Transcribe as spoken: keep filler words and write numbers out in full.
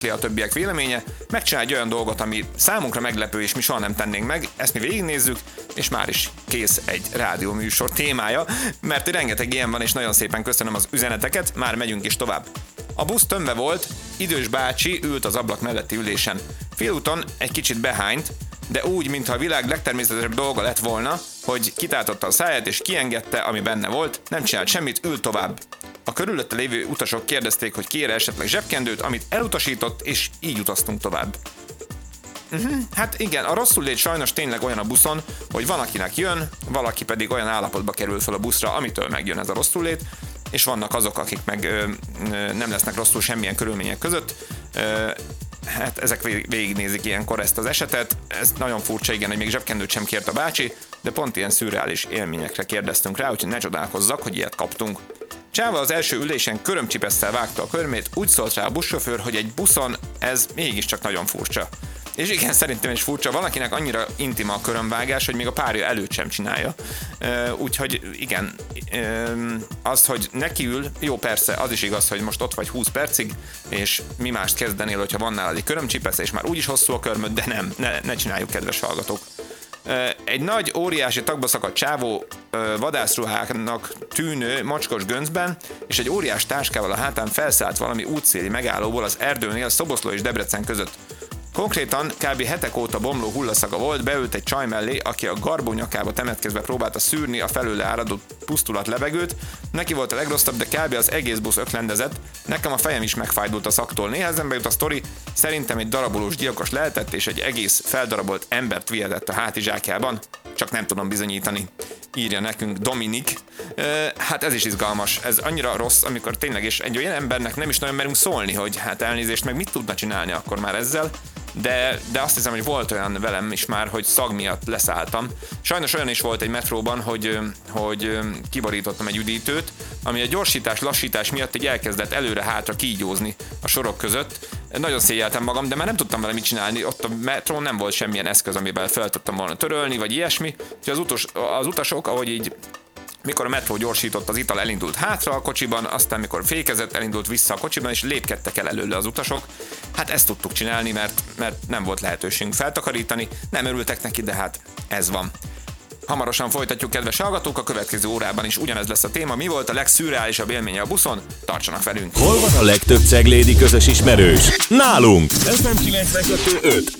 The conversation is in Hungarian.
a többiek véleménye, megcsinál egy olyan dolgot, ami számunkra meglepő, és mi soha nem tennénk meg, ezt mi végignézzük, és már is kész egy rádióműsor témája, mert rengeteg ilyen van, és nagyon szépen köszönöm az üzeneteket, már megyünk is tovább. A busz tömve volt, idős bácsi ült az ablak melletti ülésen. Félúton egy kicsit behányt, de úgy, mintha a világ legtermészetesebb dolga lett volna, hogy kitátotta a száját és kiengedte, ami benne volt, nem csinált semmit, ült tovább. A körülötte lévő utasok kérdezték, hogy kére esetleg zsebkendőt, amit elutasított, és így utaztunk tovább. Uh-huh. Hát igen, a rosszul lét sajnos tényleg olyan a buszon, hogy van akinek jön, valaki pedig olyan állapotba kerül fel a buszra, amitől megjön ez a rosszul lét, és vannak azok, akik meg ö, ö, nem lesznek rosszul semmilyen körülmények között. Ö, hát ezek végignézik ilyenkor ezt az esetet. Ez nagyon furcsa, igen, hogy még zsebkendőt sem kért a bácsi, de pont ilyen szürreális élményekre kérdeztünk rá, úgyhogy ne csodálkozzak, hogy ilyet kaptunk. Csáva az első ülésen körömcsipesszel vágta a körmét, úgy szólt rá a buszsofőr, hogy egy buszon ez mégiscsak nagyon furcsa. És igen, szerintem is furcsa, valakinek annyira intima a körömvágás, hogy még a párja előtt sem csinálja. Úgyhogy igen, az, hogy nekiül, jó persze, az is igaz, hogy most ott vagy húsz percig, és mi mást kezdenél, hogyha van nálad egy körömcsipesz, és már úgyis hosszú a körmöd, de nem, ne, ne csináljuk, kedves hallgatók. Egy nagy, óriási tagba szakadt csávó vadászruhának tűnő mocskos göncben, és egy óriás táskával a hátán felszállt valami útszéli megállóból az erdőnél Szoboszló és Debrecen között. Konkrétan kb. Hetek óta bomló hullaszaga volt, beült egy csaj mellé, aki a garbó nyakába temetkezve próbálta szűrni a felőle áradó pusztulat levegőt. Neki volt a legrosszabb, de kb. Az egész busz öklendezett. Nekem a fejem is megfájdult a szaktól. Néhezembe jut a sztori, szerintem egy darabolós gyilkos lehetett, és egy egész feldarabolt embert vihetett a hátizsákjában. Csak nem tudom bizonyítani. Írja nekünk Dominik. E, hát ez is izgalmas. Ez annyira rossz, amikor tényleg és egy olyan embernek nem is nagyon merünk szólni, hogy hát elnézést, meg mit tudna csinálni akkor már ezzel. De, de azt hiszem, hogy volt olyan velem is már, hogy szag miatt leszálltam. Sajnos olyan is volt egy metróban, hogy, hogy kiborítottam egy üdítőt, ami a gyorsítás, lassítás miatt így elkezdett előre-hátra kígyózni a sorok között. Nagyon szégyeltem magam, de már nem tudtam vele mit csinálni. Ott a metrón nem volt semmilyen eszköz, amivel fel tudtam volna törölni, vagy ilyesmi. Úgyhogy az, utos, az utasok, ahogy így mikor a metró gyorsított, az ital elindult hátra a kocsiban, aztán mikor fékezett, elindult vissza a kocsiban, és lépkedtek el előle az utasok. Hát ezt tudtuk csinálni, mert, mert nem volt lehetőségünk feltakarítani, nem örültek neki, de hát ez van. Hamarosan folytatjuk, kedves hallgatók, a következő órában is ugyanez lesz a téma. Mi volt a legszürreálisabb élménye a buszon? Tartsanak velünk! Hol van a legtöbb ceglédi közös ismerős? Nálunk! ef em kilencvenkettő öt.